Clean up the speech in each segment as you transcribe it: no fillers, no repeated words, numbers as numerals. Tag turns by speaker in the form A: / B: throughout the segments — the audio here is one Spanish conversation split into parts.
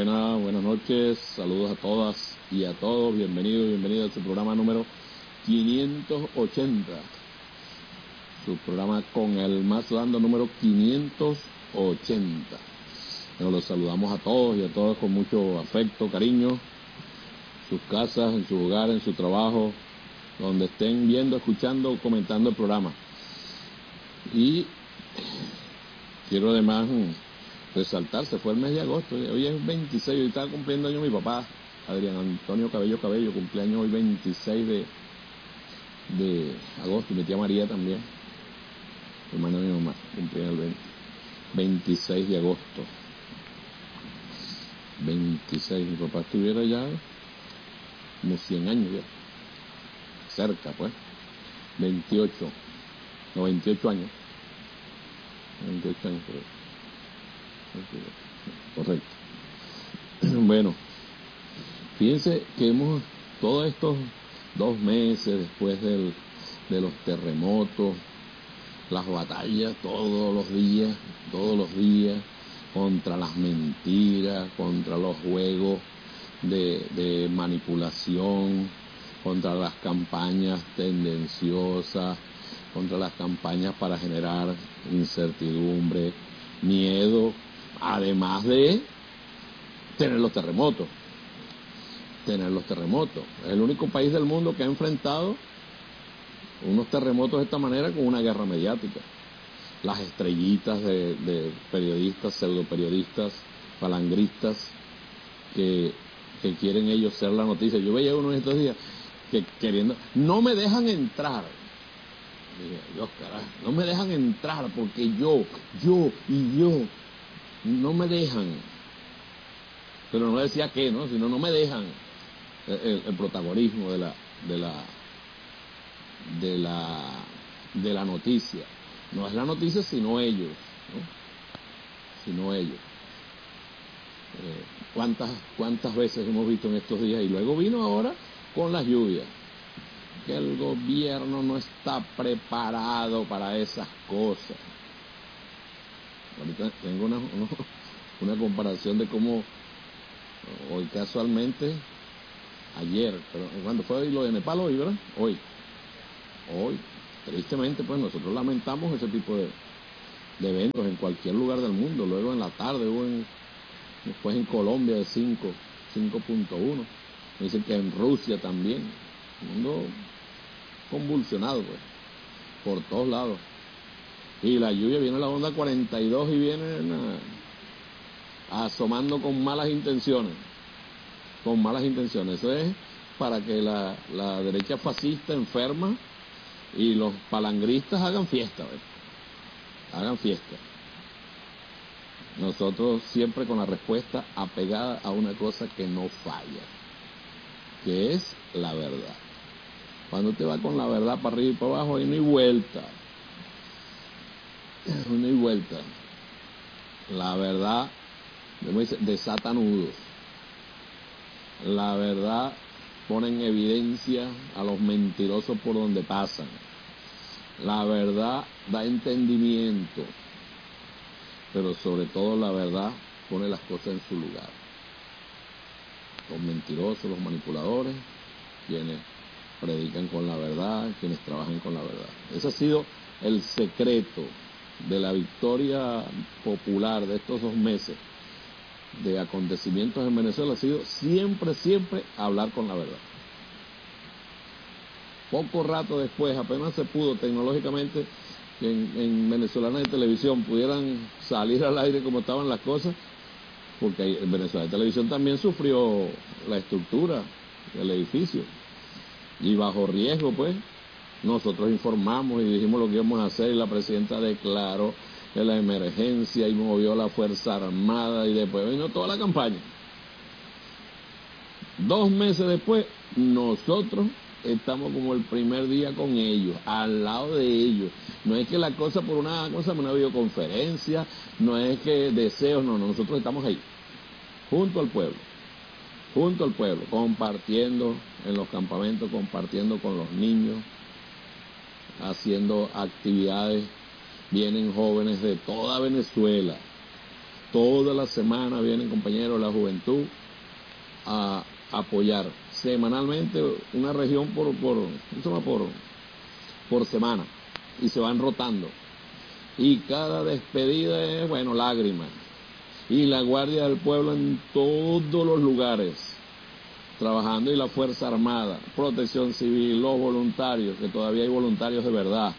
A: Buenas noches, saludos a todas y a todos, bienvenidos a su programa número 580, su programa con el más dando número 580. Bueno, los saludamos a todos y a todas con mucho afecto, cariño, en sus casas, en su hogar, en su trabajo, donde estén viendo, escuchando, comentando el programa. Y quiero además resaltar, se fue el mes de agosto, hoy es 26, hoy estaba cumpliendo año mi papá, Adrián Antonio Cabello, cumpleaños hoy 26 de agosto, y mi tía María también, hermana de mi mamá, cumplía el 26 de agosto. 26, mi papá estuviera ya como 100 años ya, cerca pues, 28 años, 28 años creo. Correcto. Bueno, fíjense que todos estos 2 meses después de los terremotos, las batallas todos los días, contra las mentiras, contra los juegos de manipulación, contra las campañas tendenciosas, contra las campañas para generar incertidumbre, miedo, además de tener los terremotos. Es el único país del mundo que ha enfrentado unos terremotos de esta manera con una guerra mediática. Las estrellitas de periodistas, pseudoperiodistas, falangristas, que quieren ellos ser la noticia. Yo veía uno en estos días que queriendo, no me dejan entrar. Dije, Dios carajo, no me dejan entrar porque yo, no me dejan. Pero no decía qué, ¿no? Sino no me dejan el protagonismo de la noticia. No es la noticia, sino ellos, ¿no? ¿Cuántas veces hemos visto en estos días? Y luego vino ahora con las lluvias, que el gobierno no está preparado para esas cosas. Ahorita tengo una comparación de cómo hoy casualmente, ayer, pero cuando fue lo de Nepal hoy, ¿verdad? Hoy, tristemente pues nosotros lamentamos ese tipo de eventos en cualquier lugar del mundo. Luego en la tarde después en Colombia de 5.1, dicen que en Rusia también, el mundo convulsionado pues, por todos lados. Y la lluvia viene la onda 42 y viene asomando con malas intenciones. Eso es para que la derecha fascista enferma y los palangristas hagan fiesta, ¿ves? Hagan fiesta. Nosotros siempre con la respuesta apegada a una cosa que no falla, que es la verdad. Cuando usted va con la verdad para arriba y para abajo, ahí no hay vuelta. La verdad, como dice, desata nudos. La verdad pone en evidencia a los mentirosos por donde pasan. La verdad da entendimiento, pero sobre todo la verdad pone las cosas en su lugar. Los mentirosos, los manipuladores, quienes predican con la verdad, quienes trabajan con la verdad. Ese ha sido el secreto de la victoria popular de estos 2 meses de acontecimientos en Venezuela, ha sido siempre hablar con la verdad. Poco rato después, apenas se pudo tecnológicamente que en Venezolana de Televisión pudieran salir al aire como estaban las cosas, porque en Venezuela de Televisión también sufrió la estructura del edificio, y bajo riesgo pues, nosotros informamos y dijimos lo que íbamos a hacer, y la presidenta declaró de la emergencia y movió la Fuerza Armada, y después vino toda la campaña. 2 meses después, nosotros estamos como el primer día con ellos, al lado de ellos. No es que la cosa por una videoconferencia, no es que deseos, no, nosotros estamos ahí, junto al pueblo, compartiendo en los campamentos, compartiendo con los niños, haciendo actividades. Vienen jóvenes de toda Venezuela, Toda la semana vienen compañeros de la juventud a apoyar semanalmente una región por semana, y se van rotando. Y cada despedida es, bueno, lágrimas. Y la Guardia del Pueblo en todos los lugares, trabajando, y la Fuerza Armada, Protección Civil, los voluntarios, que todavía hay voluntarios de verdad.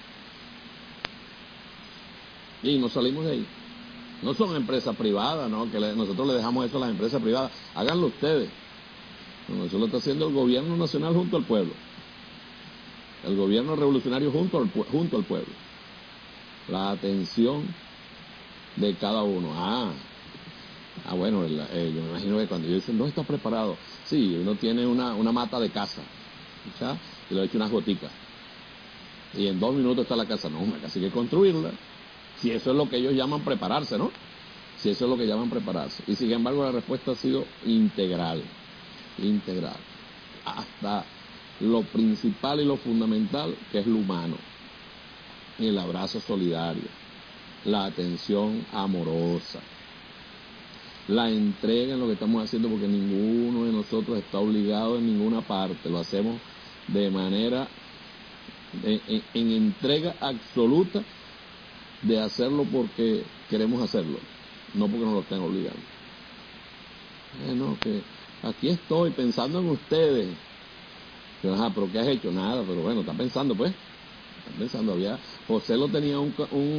A: Y nos salimos de ahí. No son empresas privadas, ¿no? Que nosotros le dejamos eso a las empresas privadas. Háganlo ustedes. No, eso lo está haciendo el gobierno nacional junto al pueblo. El gobierno revolucionario junto al pueblo. La atención de cada uno. Bueno, yo me imagino que cuando ellos dicen, no está preparado. Sí, uno tiene una mata de casa, ¿ya? Y le ha hecho unas goticas. Y en 2 minutos está la casa. No, una casa hay que construirla. Si eso es lo que ellos llaman prepararse, ¿no? Si eso es lo que llaman prepararse. Y sin embargo la respuesta ha sido integral. Hasta lo principal y lo fundamental, que es lo humano. El abrazo solidario, la atención amorosa, la entrega en lo que estamos haciendo, porque ninguno de nosotros está obligado en ninguna parte. Lo hacemos de manera, en entrega absoluta, de hacerlo porque queremos hacerlo, no porque nos lo estén obligando. Que aquí estoy pensando en ustedes. Pero ¿qué has hecho? Nada, pero bueno, está pensando, pues. Está pensando. José lo tenía un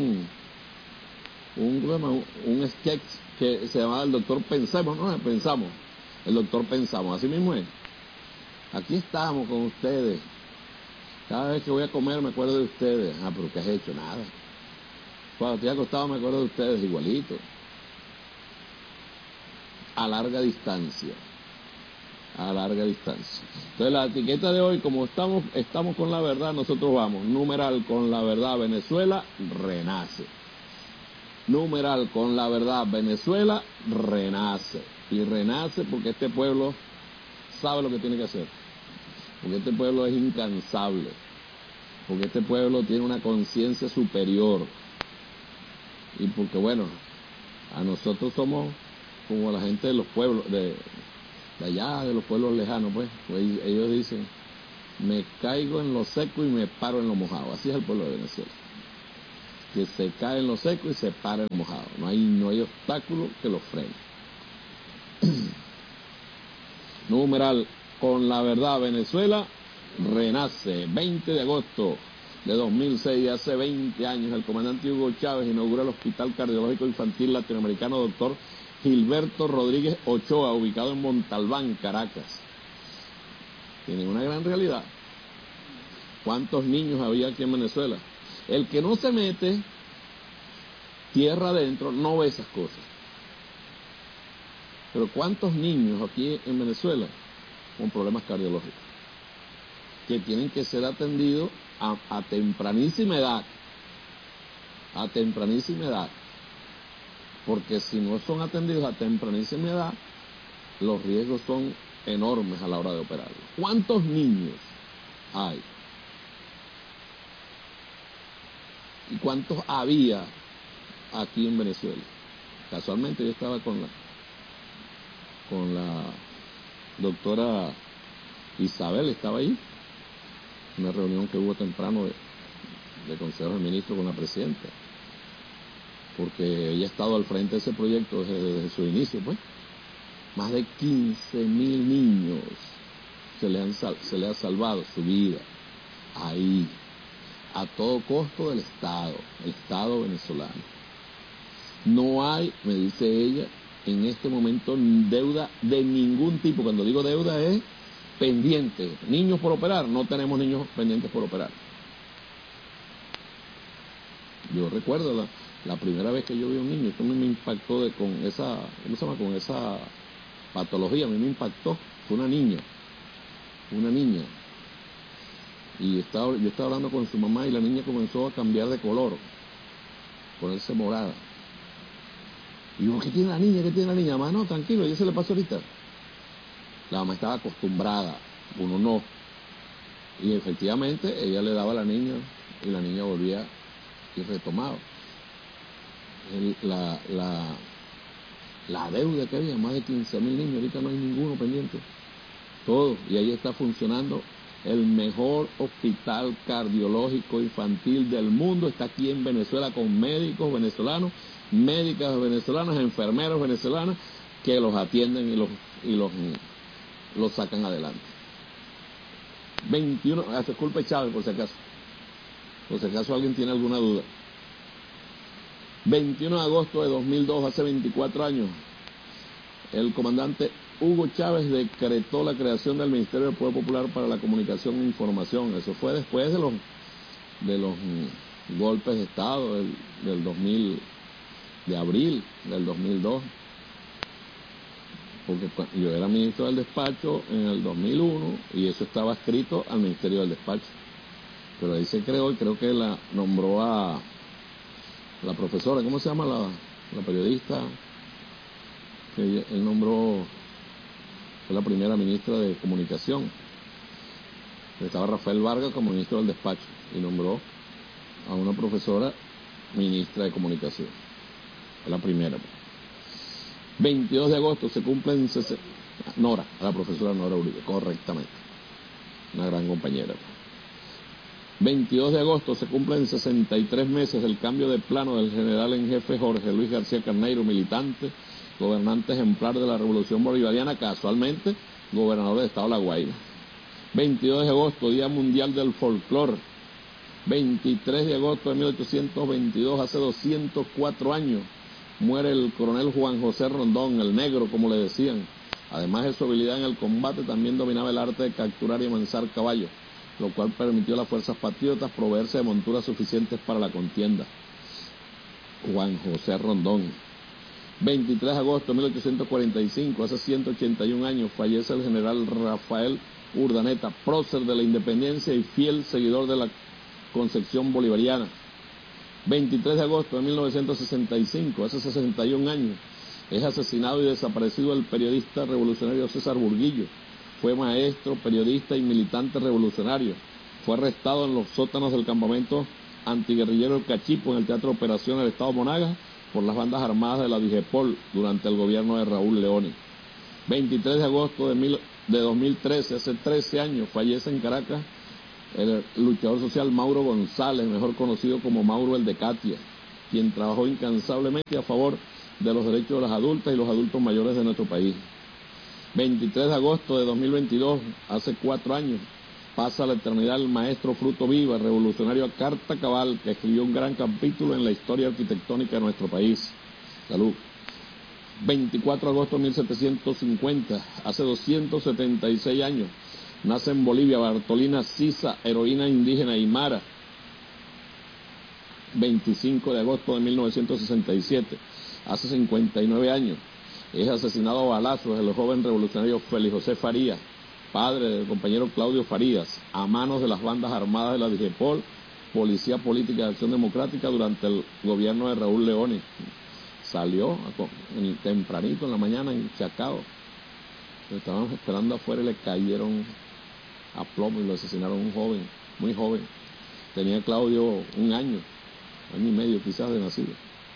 A: sketch que se llamaba El Doctor Pensemos, ¿no? Pensamos. El Doctor Pensamos, así mismo es. Aquí estamos con ustedes. Cada vez que voy a comer me acuerdo de ustedes. Pero ¿qué has hecho? Nada. Cuando estoy acostado me acuerdo de ustedes, igualito. A larga distancia. Entonces la etiqueta de hoy, como estamos con la verdad, nosotros vamos, numeral, con la verdad, Venezuela renace. Numeral, con la verdad, Venezuela renace. Y renace porque este pueblo sabe lo que tiene que hacer. Porque este pueblo es incansable. Porque este pueblo tiene una conciencia superior. Y porque, bueno, a nosotros somos como la gente de los pueblos, de allá, de los pueblos lejanos, pues ellos dicen, me caigo en lo seco y me paro en lo mojado. Así es el pueblo de Venezuela, que se cae en lo seco y se para en lo mojado. No hay obstáculo que lo frene. Numeral, con la verdad, Venezuela renace. 20 de agosto de 2006, hace 20 años, el comandante Hugo Chávez inaugura el Hospital Cardiológico Infantil Latinoamericano Dr. Gilberto Rodríguez Ochoa, ubicado en Montalbán, Caracas. Tienen una gran realidad. ¿Cuántos niños había aquí en Venezuela? El que no se mete tierra adentro no ve esas cosas. Pero ¿cuántos niños aquí en Venezuela con problemas cardiológicos que tienen que ser atendidos a tempranísima edad? A tempranísima edad. Porque si no son atendidos a tempranísima edad, los riesgos son enormes a la hora de operarlos. ¿Cuántos niños hay? ¿Y cuántos había aquí en Venezuela? Casualmente yo estaba con la doctora Isabel, estaba ahí, una reunión que hubo temprano de Consejo de Ministros con la presidenta, porque ella ha estado al frente de ese proyecto desde su inicio, pues. Más de 15.000 niños se le ha salvado su vida ahí, a todo costo del Estado, el Estado venezolano. No hay, me dice ella, en este momento deuda de ningún tipo. Cuando digo deuda es pendiente. Niños por operar, no tenemos niños pendientes por operar. Yo recuerdo la primera vez que yo vi a un niño, esto me impactó con esa, ¿cómo se llama? Con esa patología, a mí me impactó. Fue una niña. Y yo estaba hablando con su mamá y la niña comenzó a cambiar de color, ponerse morada. Y yo, ¿qué tiene la niña? Mamá, no, tranquilo, ya se le pasó ahorita. La mamá estaba acostumbrada, uno no. Y efectivamente ella le daba a la niña y la niña volvía y retomaba. La deuda que había, más de 15.000 niños, ahorita no hay ninguno pendiente. Todo. Y ahí está funcionando el mejor hospital cardiológico infantil del mundo. Está aquí en Venezuela con médicos venezolanos, médicas venezolanas, enfermeros venezolanos que los atienden y los sacan adelante. 21, disculpe Chávez por si acaso alguien tiene alguna duda. 21 de agosto de 2002, hace 24 años, el comandante Hugo Chávez decretó la creación del Ministerio del Poder Popular para la Comunicación e Información. Eso fue después de los golpes de Estado del 2000, de abril del 2002. Porque yo era ministro del despacho en el 2001 y eso estaba escrito al Ministerio del Despacho. Pero ahí se creó y creo que la nombró a la profesora, ¿cómo se llama la periodista? Que él nombró, fue la primera ministra de Comunicación. Estaba Rafael Vargas como ministro del Despacho y nombró a una profesora ministra de Comunicación. Fue la primera. 22 de agosto se cumplen Nora, a la profesora Nora Uribe, correctamente. Una gran compañera. 22 de agosto se cumplen 63 meses del cambio de plano del general en jefe Jorge Luis García Carneiro, militante, gobernante ejemplar de la Revolución Bolivariana, casualmente gobernador del estado de La Guaira. 22 de agosto, Día Mundial del Folclor. 23 de agosto de 1822, hace 204 años, muere el coronel Juan José Rondón, el negro, como le decían. Además de su habilidad en el combate, también dominaba el arte de capturar y amansar caballos, lo cual permitió a las fuerzas patriotas proveerse de monturas suficientes para la contienda. Juan José Rondón. 23 de agosto de 1845, hace 181 años, fallece el general Rafael Urdaneta, prócer de la independencia y fiel seguidor de la concepción bolivariana. 23 de agosto de 1965, hace 61 años, es asesinado y desaparecido el periodista revolucionario César Burguillo. Fue maestro, periodista y militante revolucionario. Fue arrestado en los sótanos del campamento antiguerrillero El Cachipo en el Teatro de Operación del Estado Monagas por las bandas armadas de la Digepol durante el gobierno de Raúl Leoni. 23 de agosto de 2013, hace 13 años, fallece en Caracas el luchador social Mauro González, mejor conocido como Mauro el de Catia, quien trabajó incansablemente a favor de los derechos de las adultas y los adultos mayores de nuestro país. 23 de agosto de 2022, hace 4 años, pasa a la eternidad el maestro Fruto Viva, revolucionario a carta cabal, que escribió un gran capítulo en la historia arquitectónica de nuestro país. Salud. 24 de agosto de 1750, hace 276 años, nace en Bolivia Bartolina Sisa, heroína indígena aymara. 25 de agosto de 1967, hace 59 años, es asesinado a balazos el joven revolucionario Félix José Farías, padre del compañero Claudio Farías, a manos de las bandas armadas de la Digepol, Policía Política de Acción Democrática, durante el gobierno de Raúl Leoni. Salió tempranito en la mañana en Chacao. Lo estaban esperando afuera y le cayeron a plomo y lo asesinaron un joven, muy joven. Tenía Claudio un año y medio quizás de nacido.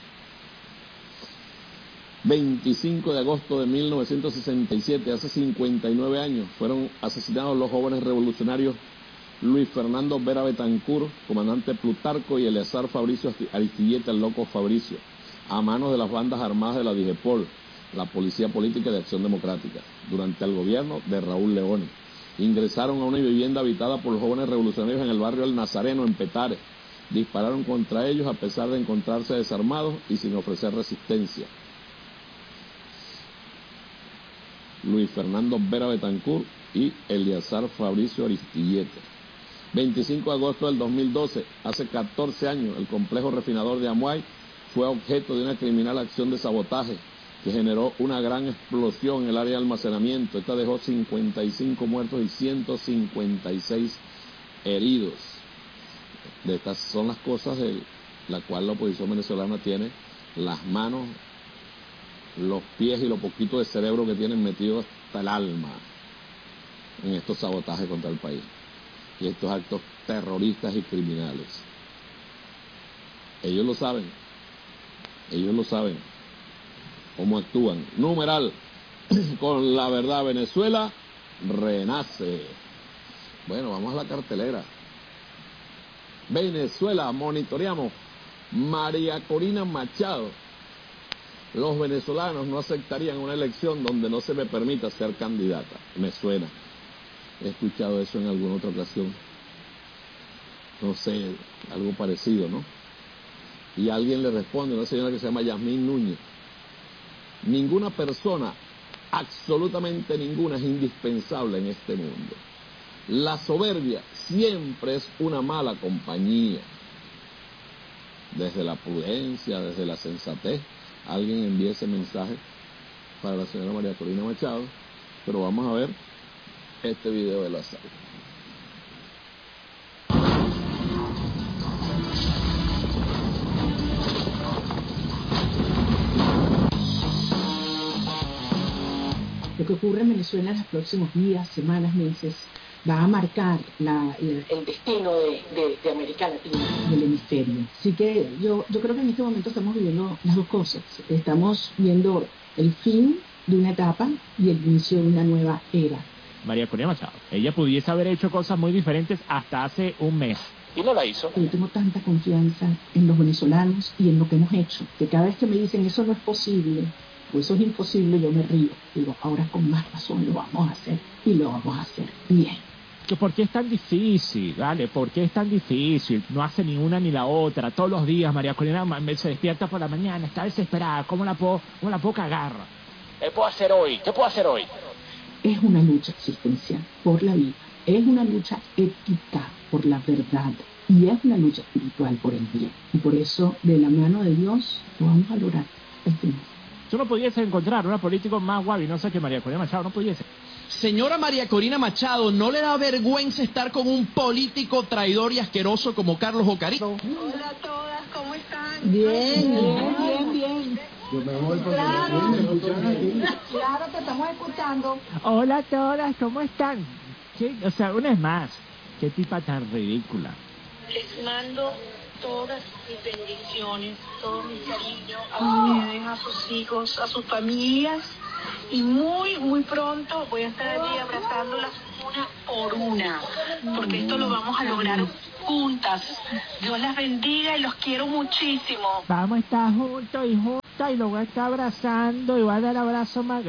A: 25 de agosto de 1967, hace 59 años, fueron asesinados los jóvenes revolucionarios Luis Fernando Vera Betancur, comandante Plutarco, y Eleazar Fabricio Aristilleta, el loco Fabricio, a manos de las bandas armadas de la Digepol, la Policía Política de Acción Democrática, durante el gobierno de Raúl Leoni. Ingresaron a una vivienda habitada por los jóvenes revolucionarios en el barrio El Nazareno, en Petare. Dispararon contra ellos a pesar de encontrarse desarmados y sin ofrecer resistencia. Luis Fernando Vera Betancur y Eleazar Fabricio Aristilleta. 25 de agosto del 2012, hace 14 años, el complejo refinador de Amuay fue objeto de una criminal acción de sabotaje que generó una gran explosión en el área de almacenamiento. Esta dejó 55 muertos y 156 heridos. De estas son las cosas de la cual la oposición venezolana tiene las manos, los pies y lo poquito de cerebro que tienen metido hasta el alma en estos sabotajes contra el país y estos actos terroristas y criminales. Ellos lo saben, cómo actúan. Numeral, con la verdad Venezuela renace. Bueno, vamos a la cartelera. Venezuela, monitoreamos. María Corina Machado. Los venezolanos no aceptarían una elección donde no se me permita ser candidata. Me suena. He escuchado eso en alguna otra ocasión. No sé, algo parecido, ¿no? Y alguien le responde, una señora que se llama Yasmín Núñez. Ninguna persona, absolutamente ninguna, es indispensable en este mundo. La soberbia siempre es una mala compañía. Desde la prudencia, desde la sensatez, alguien envía ese mensaje para la señora María Corina Machado, pero vamos a ver este video de la sala.
B: Lo que ocurre en Venezuela en los próximos días, semanas, meses, va a marcar el destino de América Latina, del hemisferio. Así que yo creo que en este momento estamos viviendo las dos cosas. Estamos viendo el fin de una etapa y el inicio de una nueva era.
C: María Corina Machado, ella pudiese haber hecho cosas muy diferentes hasta hace un mes. Y no la hizo.
B: Yo tengo tanta confianza en los venezolanos y en lo que hemos hecho, que cada vez que me dicen eso no es posible, o eso es imposible, yo me río. Digo, ahora con más razón lo vamos a hacer, y lo vamos a hacer bien.
C: ¿Por qué es tan difícil? ¿Vale? ¿Por qué es tan difícil? No hace ni una ni la otra. Todos los días María Corina se despierta por la mañana, está desesperada. ¿Cómo la puedo cagar? ¿Qué puedo hacer hoy? ¿Qué puedo hacer hoy?
B: Es una lucha existencial por la vida. Es una lucha ética por la verdad. Y es una lucha espiritual por el bien. Y por eso, de la mano de Dios, lo vamos a lograr.
C: Yo no pudiese encontrar una política más guabinosa que María Corina Machado, no pudiese.
D: Señora María Corina Machado, ¿no le da vergüenza estar con un político traidor y asqueroso como Carlos Ocarito?
E: Hola a todas, ¿cómo están?
B: Bien.
F: Yo me voy porque
E: Claro, te estamos escuchando.
C: Hola a todas, ¿cómo están? ¿Qué? O sea, una vez más, qué tipa tan ridícula.
E: Les mando todas mis bendiciones, todo mi cariño a ustedes, a sus hijos, a sus familias. Y muy pronto voy a estar allí abrazándolas una por una, porque esto lo vamos a lograr juntas. Dios las bendiga y los quiero muchísimo.
C: Vamos a estar juntos y juntas y lo voy a estar abrazando y voy a dar abrazo más.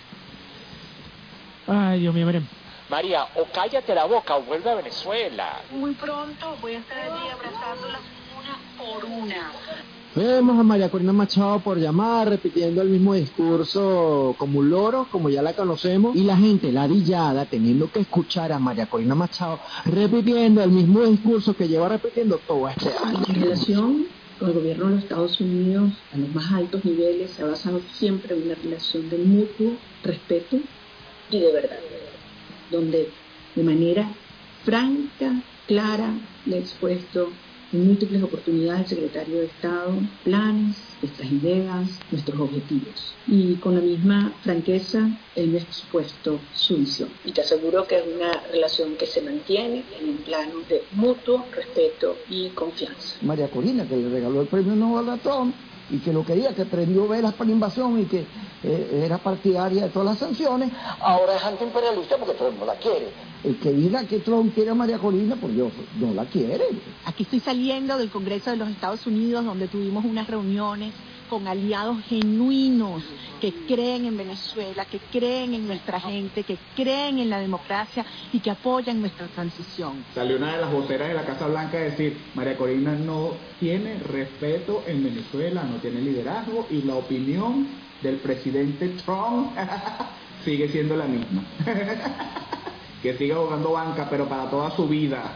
C: Ay, Dios mío, miren. María, o cállate la boca o vuelve a Venezuela.
E: Muy pronto voy a estar allí abrazándolas una por una.
F: Vemos a María Corina Machado por llamar, repitiendo el mismo discurso como un loro, como ya la conocemos, y la gente ladillada teniendo que escuchar a María Corina Machado repitiendo el mismo discurso que lleva repitiendo todo este año.
B: La relación con el gobierno de los Estados Unidos a los más altos niveles se ha basado siempre en una relación de mutuo respeto y de verdad, donde de manera franca, clara, le he expuesto en múltiples oportunidades al secretario de Estado planes, nuestras ideas, nuestros objetivos. Y con la misma franqueza, él me ha expuesto su visión. Y te aseguro que es una relación que se mantiene en un plano de mutuo respeto y confianza.
F: María Corina, que le regaló el premio Nobel a Trump, y que lo quería, que prendió velas para la invasión y que era partidaria de todas las sanciones, ahora es antiimperialista porque Trump no la quiere. El que diga que Trump quiere a María Corina, pues Dios, no la quiere.
G: Aquí estoy saliendo del Congreso de los Estados Unidos, donde tuvimos unas reuniones con aliados genuinos que creen en Venezuela, que creen en nuestra gente, que creen en la democracia y que apoyan nuestra transición.
H: Salió una de las voceras de la Casa Blanca a decir, María Corina no tiene respeto en Venezuela, no tiene liderazgo y la opinión del presidente Trump sigue siendo la misma. Que siga jugando banca, pero para toda su vida.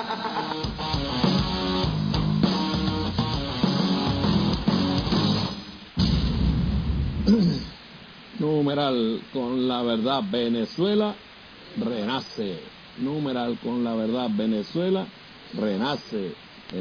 A: Numeral, con la verdad Venezuela renace. Numeral, con la verdad Venezuela renace.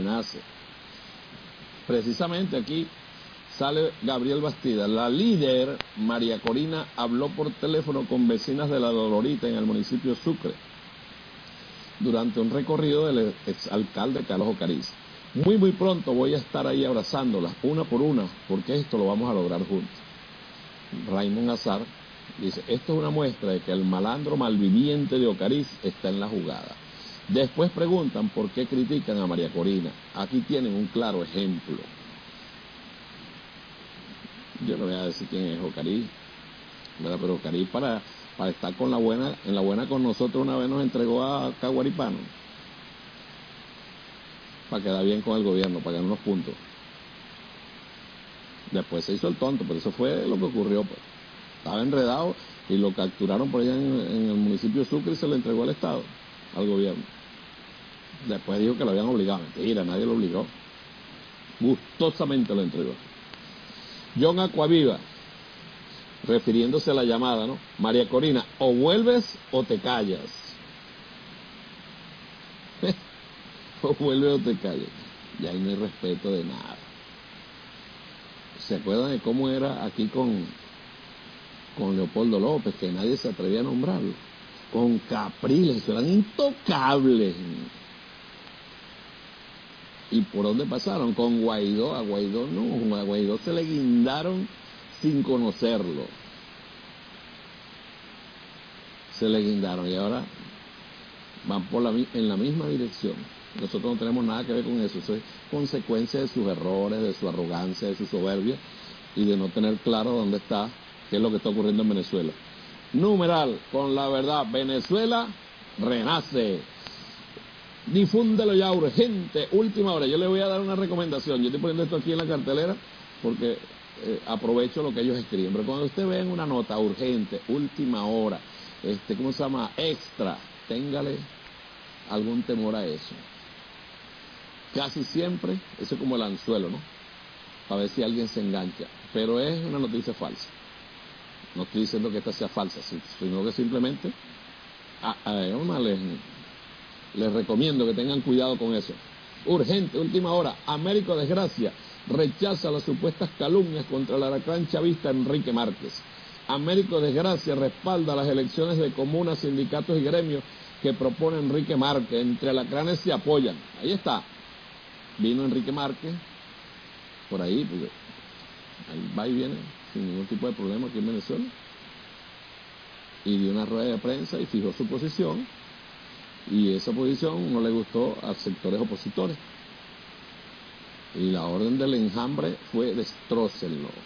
A: Precisamente aquí sale Gabriel Bastida. La líder María Corina habló por teléfono con vecinas de La Dolorita en el municipio de Sucre durante un recorrido del exalcalde Carlos Ocariz. Muy pronto voy a estar ahí abrazándolas una por una, porque esto lo vamos a lograr juntos. Raymond Azar, dice, esto es una muestra de que el malandro malviviente de Ocariz está en la jugada. Después preguntan por qué critican a María Corina. Aquí tienen un claro ejemplo. Yo no voy a decir quién es Ocariz, ¿verdad? Pero Ocariz para estar con en la buena con nosotros una vez nos entregó a Caguaripano para quedar bien con el gobierno, para ganar unos puntos. Después se hizo el tonto, pero eso fue lo que ocurrió, pues. Estaba enredado y lo capturaron por allá en el municipio de Sucre y se lo entregó al Estado, al gobierno. Después dijo que lo habían obligado. Mentira, nadie lo obligó. Gustosamente lo entregó. John Acuaviva, refiriéndose a la llamada, ¿no? María Corina, o vuelves o te callas. O vuelves o te callas. Ya ahí no hay respeto de nada. ¿Se acuerdan de cómo era aquí con Leopoldo López, que nadie se atrevía a nombrarlo? Con Capriles, eran intocables. ¿Y por dónde pasaron? Con Guaidó. A Guaidó no, a Guaidó se le guindaron sin conocerlo. Se le guindaron y ahora van en la misma dirección. Nosotros no tenemos nada que ver con eso. Eso es consecuencia de sus errores, de su arrogancia, de su soberbia y de no tener claro dónde está, qué es lo que está ocurriendo en Venezuela. Numeral, con la verdad, Venezuela renace. Difúndelo ya urgente, última hora. Yo le voy a dar una recomendación. Yo estoy poniendo esto aquí en la cartelera porque aprovecho lo que ellos escriben. Pero cuando usted ve en una nota urgente, última hora, ¿cómo se llama? Extra, téngale algún temor a eso. Casi siempre, eso es como el anzuelo, ¿no? Para ver si alguien se engancha. Pero es una noticia falsa. No estoy diciendo que esta sea falsa, sino que simplemente les recomiendo que tengan cuidado con eso. Urgente, última hora. Américo Desgracia rechaza las supuestas calumnias contra el alacrán chavista Enrique Márquez. Américo Desgracia respalda las elecciones de comunas, sindicatos y gremios que propone Enrique Márquez. Entre alacranes se apoyan. Ahí está. Vino Enrique Márquez por ahí, porque ahí va y viene sin ningún tipo de problema aquí en Venezuela. Y dio una rueda de prensa y fijó su posición. Y esa posición no le gustó a sectores opositores. Y la orden del enjambre fue destrócenlo.